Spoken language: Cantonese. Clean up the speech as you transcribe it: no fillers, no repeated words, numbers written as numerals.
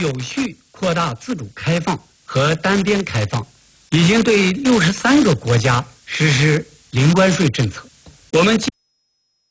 有序扩大自主开放和单边开放，已经对63个国家实施零关税政策。我们